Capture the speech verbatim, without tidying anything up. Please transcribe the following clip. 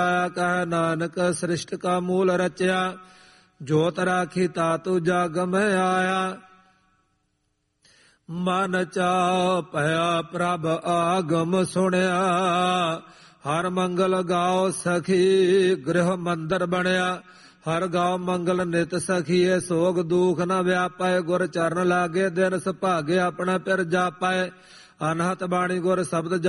ਕਹਿ ਨਾਨਕ ਸ੍ਰਿਸ਼ਟ ਕਾ ਮੂਲ ਰਚਿਆ, ਜੋਤ ਰਾਖੀ ਤਾਤੂ ਜਗ ਮੈਂ ਆਇਆ। ਮਨ ਚਾਉ ਭਇਆ ਪ੍ਰਭ ਆਗਮ ਸੁਣਿਆ, ਹਰ ਮੰਗਲ ਗਾਓ ਸਖੀ ਗ੍ਰਹਿ ਮੰਦਰ ਬਣਿਆ। ਹਰ ਗਾਓ ਮੰਗਲ ਨਿਤ ਸਖੀਏ, ਸੋਗ ਦੁਖ ਨ ਵਿਆਪੈ। ਗੁਰ ਚਰਨ ਲਾਗੇ ਦਿਨ ਸੁਭਾਗੇ, ਆਪਣਾ ਪਿਰ ਜਾਪੈ। ਅਨਹਤ ਬਾਣੀ ਗੁਰ ਸ਼ਬਦ